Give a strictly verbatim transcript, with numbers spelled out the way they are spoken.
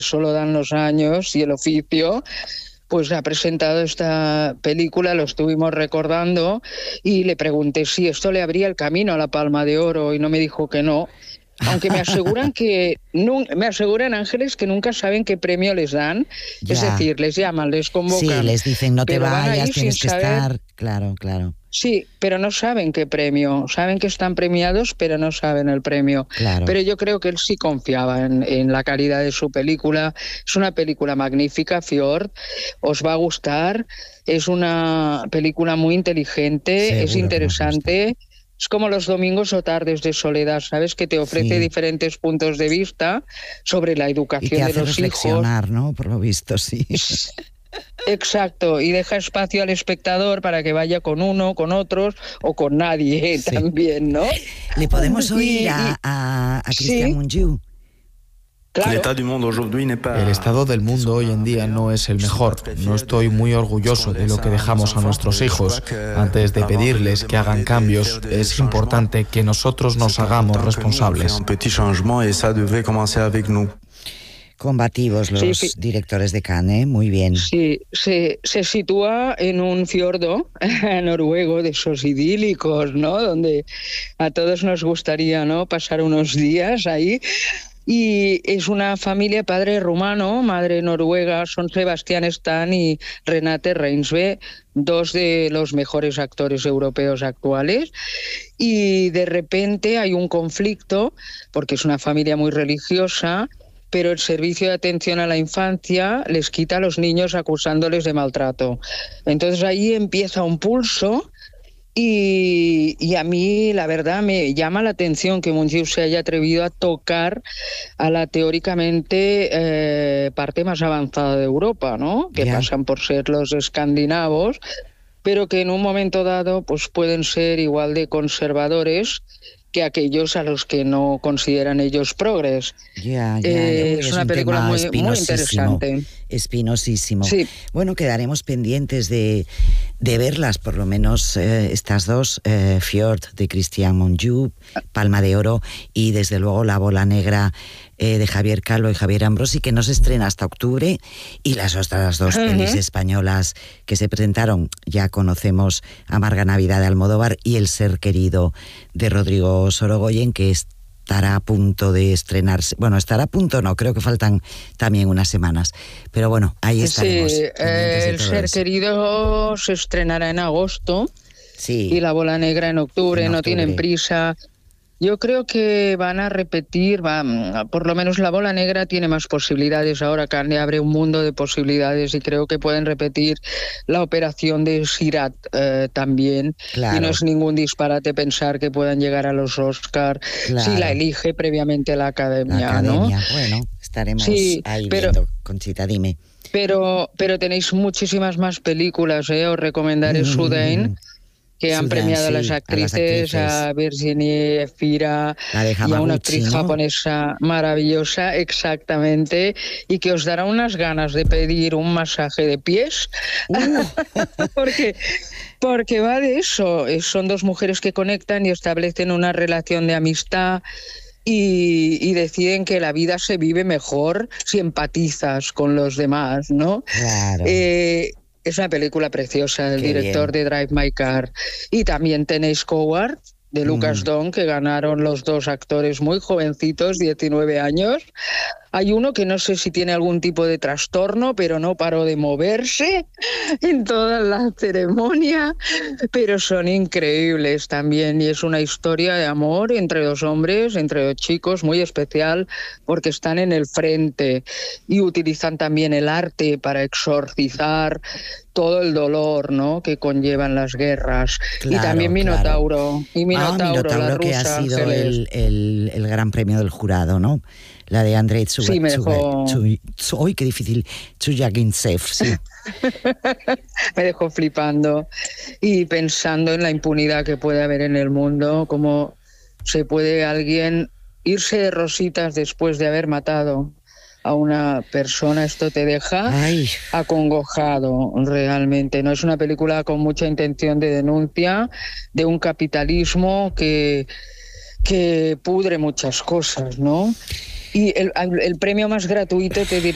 eso lo dan los años y el oficio, pues ha presentado esta película, lo estuvimos recordando, y le pregunté si esto le abría el camino a la Palma de Oro, y no me dijo que no. Aunque me aseguran que me aseguran Ángeles que nunca saben qué premio les dan, ya. Es decir, les llaman, les convocan. Sí, les dicen no te vayas, tienes que saber... estar, claro, claro. Sí, pero no saben qué premio, saben que están premiados, pero no saben el premio. Claro. Pero yo creo que él sí confiaba en, en la calidad de su película. Es una película magnífica, Fjord, os va a gustar, es una película muy inteligente, seguro, es interesante. Es como Los domingos o tardes de soledad, ¿sabes? Que te ofrece sí. diferentes puntos de vista sobre la educación y te hace de los reflexionar, hijos. ¿no? Por lo visto, sí. Exacto, y deja espacio al espectador para que vaya con uno, con otros o con nadie sí. también, ¿no? Le podemos oír y, a, a, a Cristian sí. Mungiu. Claro. El estado del mundo hoy en día no es el mejor. No estoy muy orgulloso de lo que dejamos a nuestros hijos. Antes de pedirles que hagan cambios, es importante que nosotros nos hagamos responsables. Combativos los sí, directores de Cannes, ¿eh? Muy bien. Sí, se, se sitúa en un fiordo noruego de esos idílicos, ¿no? Donde a todos nos gustaría, ¿no?, pasar unos días ahí. Y es una familia, padre rumano, madre noruega, son Sebastián Stan y Renate Reinsve, dos de los mejores actores europeos actuales. Y de repente hay un conflicto, porque es una familia muy religiosa, pero el servicio de atención a la infancia les quita a los niños acusándoles de maltrato. Entonces ahí empieza un pulso. Y, y a mí, la verdad, me llama la atención que Mungiu se haya atrevido a tocar a la teóricamente eh, parte más avanzada de Europa, ¿no? Que yeah. pasan por ser los escandinavos, pero que en un momento dado pues pueden ser igual de conservadores que aquellos a los que no consideran ellos progres. Ya, ya, eh, es, es una un película tema muy, muy interesante. Espinosísimo. Sí. Bueno, quedaremos pendientes de, de verlas, por lo menos eh, estas dos, eh, Fjord de Cristian Mungiu, Palma de Oro, y desde luego La bola negra eh, de Javier Calvo y Javier Ambrosi, que no se estrena hasta octubre, y las otras dos uh-huh. pelis españolas que se presentaron, ya conocemos Amarga Navidad de Almodóvar y El ser querido de Rodrigo Sorogoyen, que estará a punto de estrenarse. Bueno, estará a punto, no, creo que faltan también unas semanas. Pero bueno, ahí estaremos. Sí, eh, El ser eso. querido se estrenará en agosto sí. y La bola negra en octubre, en octubre. No tienen prisa. Yo creo que van a repetir, va, por lo menos La bola negra tiene más posibilidades ahora, Cannes abre un mundo de posibilidades y creo que pueden repetir la operación de Sirat eh, también. Claro. Y no es ningún disparate pensar que puedan llegar a los Oscar claro. si la elige previamente la Academia, la Academia. ¿no? Bueno, estaremos sí, ahí pero, viendo, Conchita, dime. Pero, pero tenéis muchísimas más películas, ¿eh? Os recomendaré mm. Sudain, que han Sudan, premiado sí, a, las actrices, a las actrices, a Virginie Efira y a una actriz ¿no? japonesa maravillosa, exactamente, y que os dará unas ganas de pedir un masaje de pies, uh. porque, porque va de eso, son dos mujeres que conectan y establecen una relación de amistad. Y, y deciden que la vida se vive mejor si empatizas con los demás, ¿no? Claro. Eh, Es una película preciosa del Qué director bien. de Drive My Car. Y también tenéis Coward, de Lucas mm. Dong, que ganaron los dos actores muy jovencitos, diecinueve años. Hay uno que no sé si tiene algún tipo de trastorno, pero no paró de moverse en toda la ceremonia, pero son increíbles también, y es una historia de amor entre dos hombres, entre dos chicos, muy especial, porque están en el frente y utilizan también el arte para exorcizar todo el dolor, ¿no?, que conllevan las guerras. Claro, y también Minotauro, claro. y Minotauro, ah, Minotauro la que rusa, ha sido el, el, el gran premio del jurado, ¿no? La de Andrei Tsuga, sí, me dejó... ¡Uy, qué difícil! Chuyagintsev, sí. Me dejó flipando y pensando en la impunidad que puede haber en el mundo, cómo se puede alguien irse de rositas después de haber matado a una persona. Esto te deja Ay. acongojado realmente. No es una película con mucha intención de denuncia de un capitalismo que, que pudre muchas cosas, ¿no? Y el, el premio más gratuito, te diré,